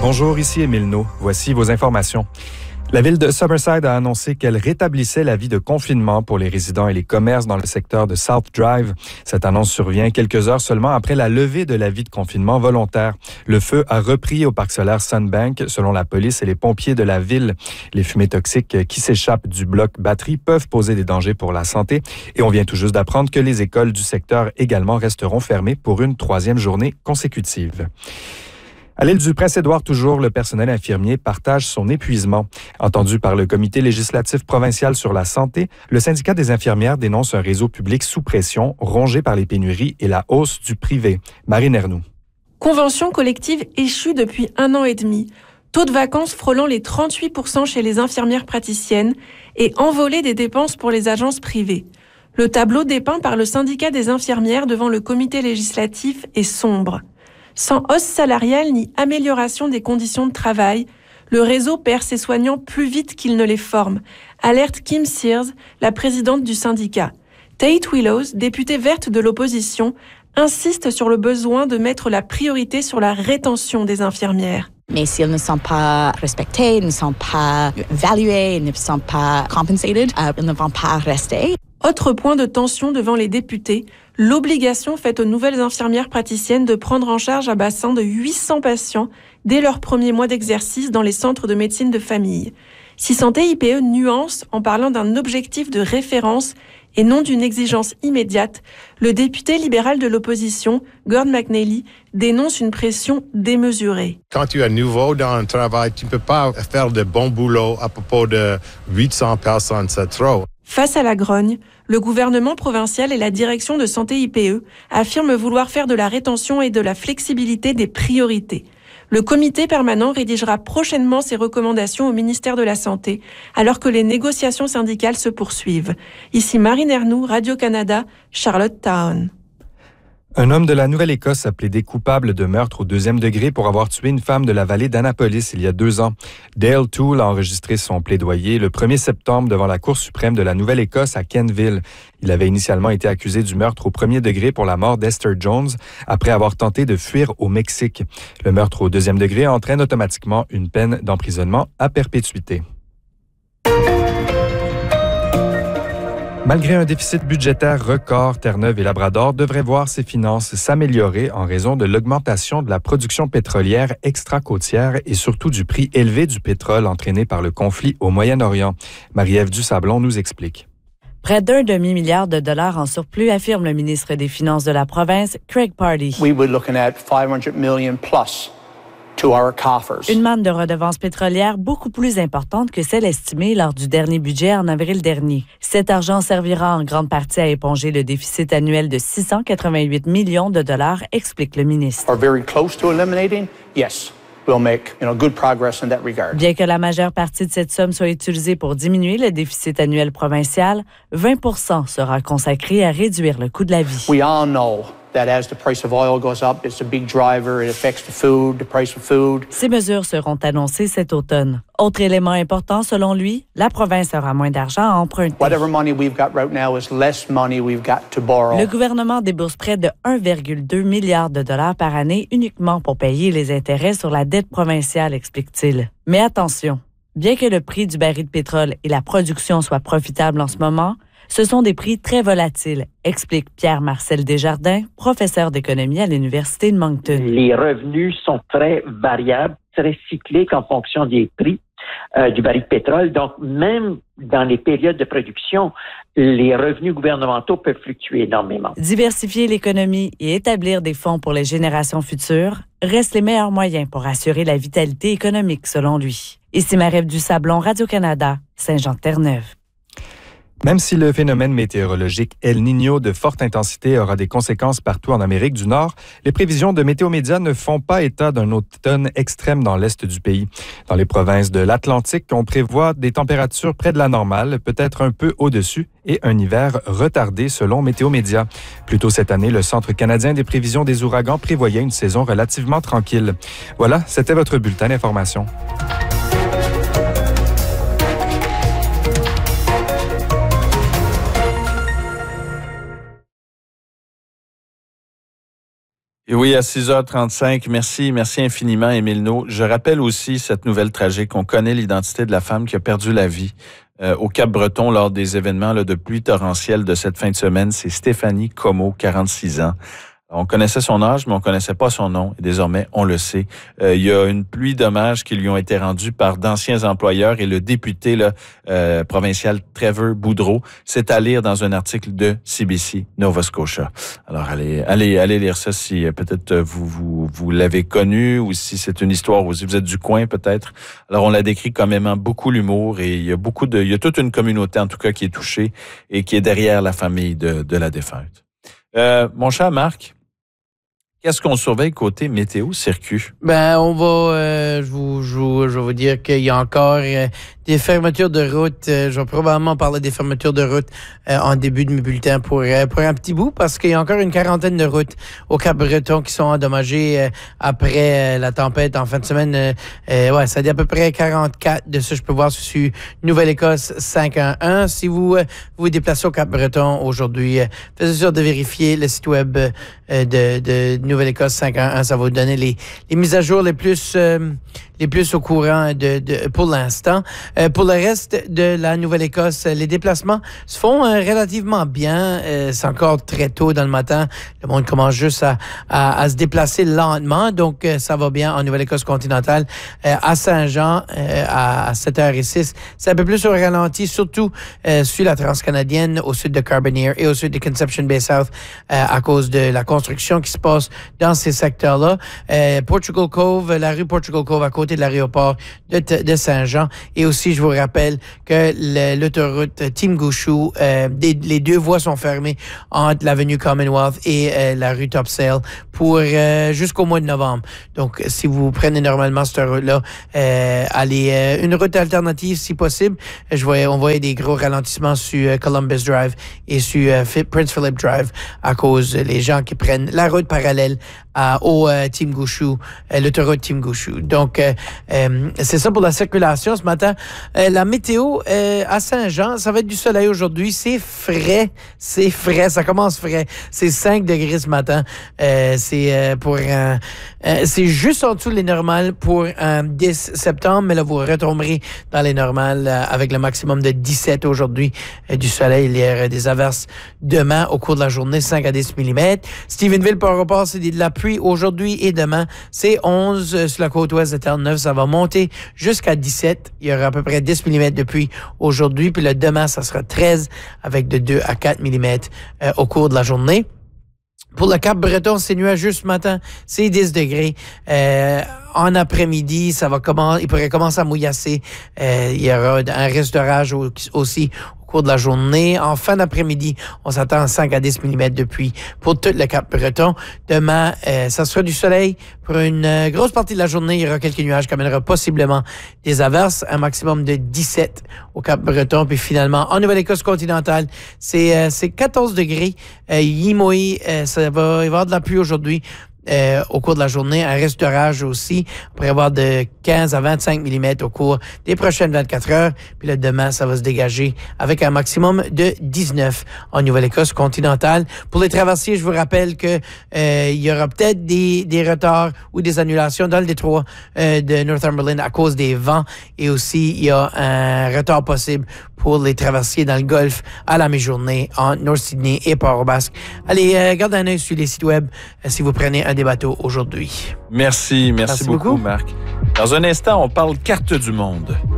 Bonjour, ici Émile No. Voici vos informations. La ville de Summerside a annoncé qu'elle rétablissait l'avis de confinement pour les résidents et les commerces dans le secteur de South Drive. Cette annonce survient quelques heures seulement après la levée de l'avis de confinement volontaire. Le feu a repris au parc solaire Sunbank, selon la police et les pompiers de la ville. Les fumées toxiques qui s'échappent du bloc batterie peuvent poser des dangers pour la santé. Et on vient tout juste d'apprendre que les écoles du secteur également resteront fermées pour une 3e journée consécutive. À l'île du Prince-Édouard, toujours, le personnel infirmier partage son épuisement. Entendu par le Comité législatif provincial sur la santé, le syndicat des infirmières dénonce un réseau public sous pression, rongé par les pénuries et la hausse du privé. Marine Ernoux. Convention collective échue depuis 1 an et demi. Taux de vacances frôlant les 38% chez les infirmières praticiennes et envolée des dépenses pour les agences privées. Le tableau dépeint par le syndicat des infirmières devant le comité législatif est sombre. Sans hausse salariale ni amélioration des conditions de travail, le réseau perd ses soignants plus vite qu'il ne les forme, alerte Kim Sears, la présidente du syndicat. Tate Willows, députée verte de l'opposition, insiste sur le besoin de mettre la priorité sur la rétention des infirmières. Mais s'ils ne sont pas respectés, ne sont pas évalués, ne sont pas compensated, ils ne vont pas rester. Autre point de tension devant les députés, l'obligation faite aux nouvelles infirmières praticiennes de prendre en charge un bassin de 800 patients dès leur premier mois d'exercice dans les centres de médecine de famille. Si Santé IPE nuance en parlant d'un objectif de référence et non d'une exigence immédiate, le député libéral de l'opposition, Gord McNally, dénonce une pression démesurée. Quand tu es nouveau dans le travail, tu ne peux pas faire de bon boulot à propos de 800 personnes, c'est trop. Face à la grogne, le gouvernement provincial et la direction de Santé IPE affirment vouloir faire de la rétention et de la flexibilité des priorités. Le comité permanent rédigera prochainement ses recommandations au ministère de la Santé, alors que les négociations syndicales se poursuivent. Ici Marine Ernoux, Radio-Canada, Charlottetown. Un homme de la Nouvelle-Écosse a plaidé coupable de meurtre au 2e degré pour avoir tué une femme de la vallée d'Annapolis il y a 2 ans. Dale Toole a enregistré son plaidoyer le 1er septembre devant la Cour suprême de la Nouvelle-Écosse à Kenville. Il avait initialement été accusé du meurtre au 1er degré pour la mort d'Esther Jones après avoir tenté de fuir au Mexique. Le meurtre au 2e degré entraîne automatiquement une peine d'emprisonnement à perpétuité. Malgré un déficit budgétaire record, Terre-Neuve et Labrador devraient voir ses finances s'améliorer en raison de l'augmentation de la production pétrolière extra-côtière et surtout du prix élevé du pétrole entraîné par le conflit au Moyen-Orient. Marie-Ève Dusablon nous explique. Près d'1 demi-milliard de dollars en surplus, affirme le ministre des Finances de la province, Craig Pardy. We were looking at 500 million plus to our coffers. Une manne de redevances pétrolières beaucoup plus importante que celle estimée lors du dernier budget en avril dernier. Cet argent servira en grande partie à éponger le déficit annuel de 688 millions de dollars, explique le ministre. Are very close to eliminating? Yes. We'll make, good progress in that regard. Bien que la majeure partie de cette somme soit utilisée pour diminuer le déficit annuel provincial, 20% sera consacré à réduire le coût de la vie. We all know that as the price of oil goes up, it's a big driver. It affects the food, the price of food. Ces mesures seront annoncées cet automne. Autre élément important, selon lui, la province aura moins d'argent à emprunter. Whatever money we've got right now is less money we've got to borrow. Le gouvernement débourse près de 1,2 milliard de dollars par année uniquement pour payer les intérêts sur la dette provinciale, explique-t-il. Mais attention, bien que le prix du baril de pétrole et la production soient profitables en ce moment, ce sont des prix très volatiles, explique Pierre-Marcel Desjardins, professeur d'économie à l'Université de Moncton. Les revenus sont très variables, très cycliques en fonction des prix du baril de pétrole. Donc, même dans les périodes de production, les revenus gouvernementaux peuvent fluctuer énormément. Diversifier l'économie et établir des fonds pour les générations futures restent les meilleurs moyens pour assurer la vitalité économique, selon lui. Ici Marie-Ève Dusablon, Radio-Canada, Saint-Jean-de-Terre-Neuve. Même si le phénomène météorologique El Niño de forte intensité aura des conséquences partout en Amérique du Nord, les prévisions de Météo Média ne font pas état d'un automne extrême dans l'est du pays. Dans les provinces de l'Atlantique, on prévoit des températures près de la normale, peut-être un peu au-dessus, et un hiver retardé selon Météo Média. Plus tôt cette année, le Centre canadien des prévisions des ouragans prévoyait une saison relativement tranquille. Voilà, c'était votre bulletin d'information. Et oui, à 6h35, merci infiniment, Émile Naud. Je rappelle aussi cette nouvelle tragique. On connaît l'identité de la femme qui a perdu la vie au Cap-Breton lors des événements de pluie torrentielle de cette fin de semaine. C'est Stéphanie Comeau, 46 ans. On connaissait son âge, mais on connaissait pas son nom. Et désormais, on le sait. Il y a une pluie d'hommages qui lui ont été rendus par d'anciens employeurs et le député provincial Trevor Boudreau. C'est à lire dans un article de CBC Nova Scotia. Alors, allez lire ça si peut-être vous l'avez connu ou si c'est une histoire ou si vous êtes du coin peut-être. Alors, on la décrit comme aimant beaucoup l'humour et il y a toute une communauté en tout cas qui est touchée et qui est derrière la famille de la défunte. Mon cher Marc, qu'est-ce qu'on surveille côté météo circuit? On va, je vais vous dire qu'il y a encore des fermetures de route. Je vais probablement parler des fermetures de route en début de mes bulletins pour un petit bout parce qu'il y a encore une quarantaine de routes au Cap-Breton qui sont endommagées après la tempête en fin de semaine. Ça dit à peu près 44 de ça. Je peux voir sur Nouvelle-Écosse 511. Si vous vous déplacez au Cap-Breton aujourd'hui, faites sûr de vérifier le site web de Nouvelle-Écosse 511. Ça va vous donner les mises à jour les plus au courant pour l'instant. Pour le reste de la Nouvelle-Écosse, les déplacements se font relativement bien. C'est encore très tôt dans le matin. Le monde commence juste à se déplacer lentement. Donc, ça va bien en Nouvelle-Écosse continentale. À Saint-Jean, à 7h06, c'est un peu plus au ralenti, surtout sur la transcanadienne, au sud de Carbonear et au sud de Conception Bay South, à cause de la construction qui se passe dans ces secteurs-là. Portugal Cove, la rue Portugal Cove à côté de l'aéroport de Saint-Jean. Et aussi, je vous rappelle que l'autoroute Team-Gouchou, les deux voies sont fermées entre l'avenue Commonwealth et la rue Topsail pour jusqu'au mois de novembre. Donc, si vous prenez normalement cette route-là, allez une route alternative si possible. On voyait des gros ralentissements sur Columbus Drive et sur Prince Philip Drive à cause des gens qui prennent la route parallèle au Team-Gouchou, l'autoroute Team-Gouchou. Donc, c'est ça pour la circulation ce matin. La météo à Saint-Jean, ça va être du soleil aujourd'hui. C'est frais, ça commence frais. C'est 5 degrés ce matin. C'est juste en dessous des normales pour un 10 septembre, mais là, vous retomberez dans les normales avec le maximum de 17 aujourd'hui. Du soleil, il y aura des averses demain au cours de la journée, 5 à 10 mm. Stephenville, Port-au-Port, c'est de la pluie aujourd'hui et demain. C'est 11 sur la côte ouest de Terre-Neuve. Ça va monter jusqu'à 17. Il y aura à peu près 10 mm de pluie aujourd'hui. Puis le demain, ça sera 13 avec de 2 à 4 mm au cours de la journée. Pour le Cap-Breton, c'est nuageux ce matin. C'est 10 degrés. En après-midi, il pourrait commencer à mouillasser. Il y aura un risque d'orage aussi au cours de la journée. En fin d'après-midi, on s'attend à 5 à 10 mm de pluie pour tout le Cap-Breton. Demain, ça sera du soleil. Pour une grosse partie de la journée, il y aura quelques nuages qui amèneront possiblement des averses. Un maximum de 17 au Cap-Breton. Puis finalement, en Nouvelle-Écosse continentale, c'est 14 degrés. Yimoy, il va y avoir de la pluie aujourd'hui. Au cours de la journée, un risque d'orage aussi. On pourrait avoir de 15 à 25 mm au cours des prochaines 24 heures. Puis le demain, ça va se dégager avec un maximum de 19 en Nouvelle-Écosse continentale. Pour les traversiers, je vous rappelle que il y aura peut-être des retards ou des annulations dans le détroit de Northumberland à cause des vents. Et aussi, il y a un retard possible pour les traversiers dans le golfe à la mi-journée en North Sydney et Port-au-Basque. Allez, gardez un œil sur les sites web si vous prenez un des bateaux aujourd'hui. Merci beaucoup, Marc. Dans un instant, on parle carte du monde.